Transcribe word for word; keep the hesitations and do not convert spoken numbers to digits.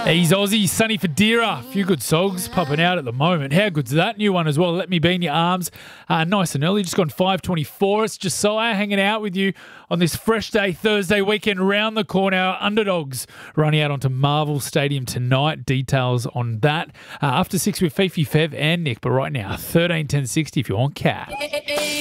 He's Aussie, Sunny Fadira. A few good songs popping out at the moment. How good's that? New one as well. Let Me Be in Your Arms. Uh, nice and early. Just gone five twenty-four. It's Josiah hanging out with you on this fresh day, Thursday weekend. Round the corner, our Underdogs running out onto Marvel Stadium tonight. Details on that. Uh, after six with Fifi, Fev and Nick. But right now, thirteen ten sixty if you want cat.